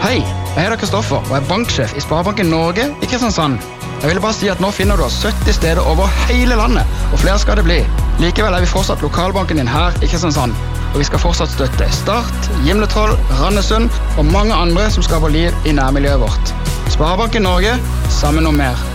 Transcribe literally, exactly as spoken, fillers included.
Hei, jeg heter Kristoffer og er banksjef i Sparebanken Norge i Kristiansand. Jeg vil bare si at nå finner du oss sytti steder over hele landet, og flere skal det bli. Likevel er vi fortsatt lokalbanken din her i Kristiansand, og vi skal fortsatt støtte Start, Gimletroll, Randesund og mange andre som skaper liv i nærmiljøet vårt. Sparebanken Norge, sammen om mer.